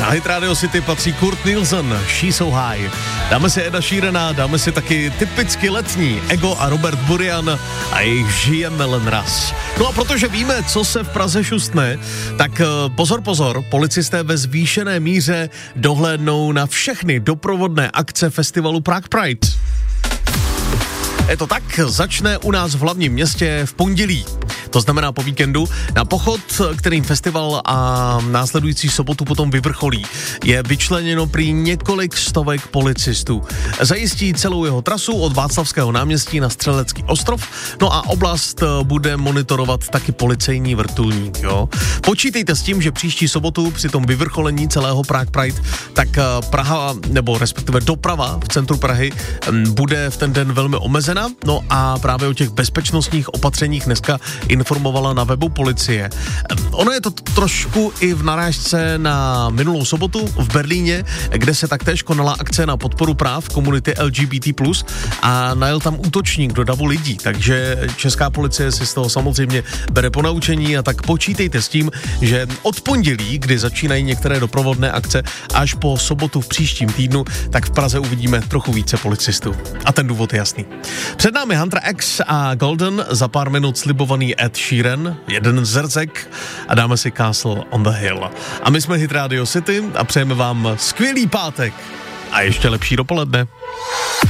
Na Hit Radio City patří Kurt Nielsen, She's So High. Dáme si Eda Sheerana, dáme si taky typicky letní Ego a Robert Burian a jejich Žijeme len raz. No a protože víme, co se v Praze šustne, tak pozor, policisté ve zvýšené míře dohlédnou na všechny doprovodné akce festivalu Prague Pride. Je to tak, začne u nás v hlavním městě v pondělí. To znamená po víkendu. Na pochod, kterým festival a následující sobotu potom vyvrcholí, je vyčleněno prý několik stovek policistů. Zajistí celou jeho trasu od Václavského náměstí na Střelecký ostrov, no a oblast bude monitorovat taky policejní vrtulník, jo. Počítejte s tím, že příští sobotu při tom vyvrcholení celého Prague Pride, tak Praha, nebo respektive doprava v centru Prahy bude v ten den velmi omezená, no a právě o těch bezpečnostních opatřeních dneska informovala na webu policie. Ono je to trošku i v narážce na minulou sobotu v Berlíně, kde se taktéž konala akce na podporu práv komunity LGBT+, a najel tam útočník do davu lidí, takže česká policie si z toho samozřejmě bere ponaučení a tak počítejte s tím, že od pondělí, kdy začínají některé doprovodné akce, až po sobotu v příštím týdnu, tak v Praze uvidíme trochu více policistů. A ten důvod je jasný. Před námi Hunter X a Golden, za pár minut slibovaný Ed Sheeran, jeden z zrzek a dáme si Castle on the Hill. A my jsme Hit Radio City a přejeme vám skvělý pátek a ještě lepší dopoledne.